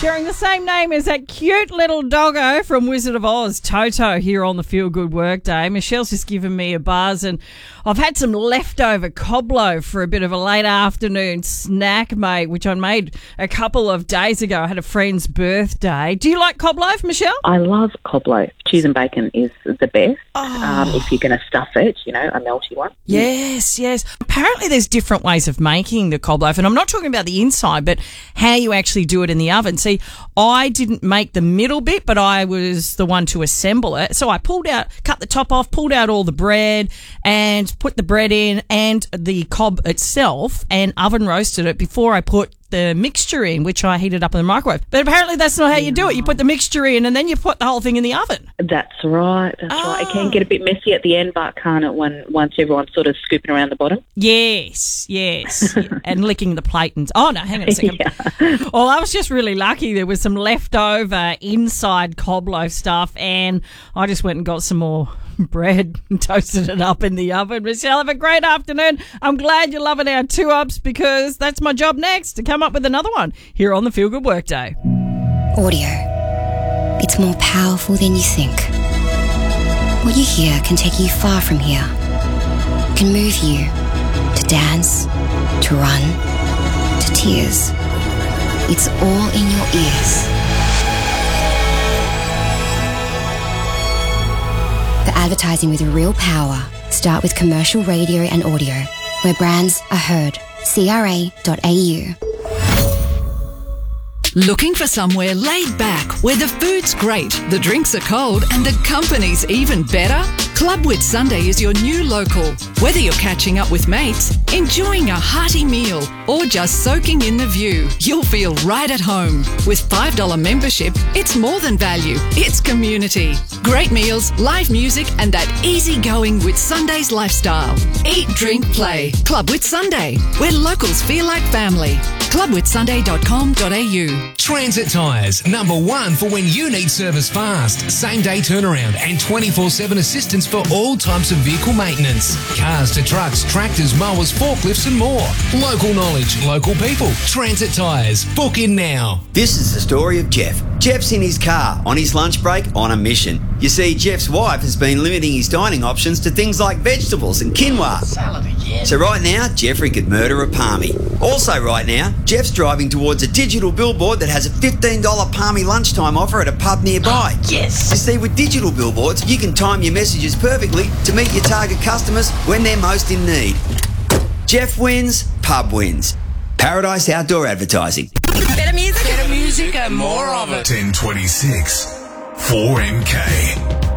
Sharing the same name as that cute little doggo from Wizard of Oz, Toto, here on the Feel Good Workday. Michelle's just given me a buzz, and I've had some leftover cob loaf for a bit of a late afternoon snack, mate, which I made a couple of days ago. I had a friend's birthday. Do you like cob loaf, Michelle? I love cob loaf. Cheese and bacon is the best. If you're going to stuff it, a melty one. Yes. Apparently there's different ways of making the cob loaf, and I'm not talking about the inside, but how you actually do it in the oven. See, I didn't make the middle bit, but I was the one to assemble it. So I cut the top off, pulled out all the bread and put the bread in and the cob itself and oven roasted it before I put the mixture in, which I heated up in the microwave. But apparently that's not how you do it. You put the mixture in and then you put the whole thing in the oven. That's right. It can get a bit messy at the end, but can't it once everyone's sort of scooping around the bottom? Yes. And licking the plate. Hang on a second. Yeah. Well, I was just really lucky. There was some leftover inside cob loaf stuff, and I just went and got some more bread and toasted it up in the oven. Michelle, have a great afternoon. I'm glad you're loving our 2-ups, because that's my job next, to come up with another one here on the Feel Good Workday. Audio. It's more powerful than you think. What you hear can take you far from here. Can move you to dance, to run, to tears. It's all in your ears. The advertising with real power. Start with commercial radio and audio, where brands are heard. CRA.au. Looking for somewhere laid back, where the food's great, the drinks are cold, and the company's even better? Club With Sunday is your new local. Whether you're catching up with mates, enjoying a hearty meal, or just soaking in the view, you'll feel right at home. With $5 membership, it's more than value, it's community. Great meals, live music, and that easygoing With Sunday's lifestyle. Eat, drink, play. Club With Sunday, where locals feel like family. clubwithsunday.com.au. Transit Tyres, #1 for when you need service fast, same-day turnaround and 24/7 assistance for all types of vehicle maintenance. Cars to trucks, tractors, mowers, forklifts and more. Local knowledge, local people. Transit Tyres. Book in now. This is the story of Jeff. Jeff's in his car, on his lunch break, on a mission. You see, Jeff's wife has been limiting his dining options to things like vegetables and quinoa. Salad again. So right now, Jeffrey could murder a palmy. Also right now, Jeff's driving towards a digital billboard that has a $15 palmy lunchtime offer at a pub nearby. Yes. You see, with digital billboards, you can time your messages perfectly to meet your target customers when they're most in need. Jeff wins, pub wins. Paradise Outdoor Advertising. Better music and more of it. 1026 4MK.